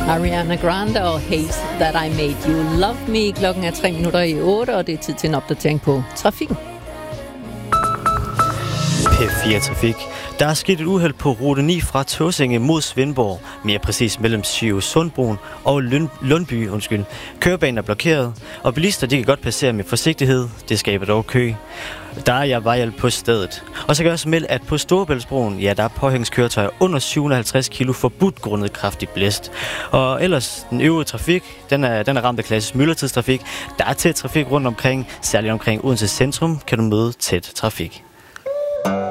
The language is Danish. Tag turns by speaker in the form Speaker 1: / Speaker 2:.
Speaker 1: Ariana Grande og Haze That I Made You Love Me. Klokken er 7:03, og det er tid til en opdatering på trafikken.
Speaker 2: P4 Trafik. Der er sket et uheld på rute 9 fra Tåsinge mod Svendborg, mere præcis mellem Sundbroen og Lundby. Kørebanen er blokeret, og bilister de kan godt passere med forsigtighed. Det skaber dog kø. Der er vejhjælp på stedet. Og så kan jeg også melde, at på Storebæltsbroen, ja, der er påhængskøretøjer under 750 kilo forbudt grundet kraftig blæst. Og ellers, den øvrige trafik, den er ramt af klassisk myldretidstrafik. Der er tæt trafik rundt omkring, særligt omkring Odense Centrum, kan du møde tæt trafik.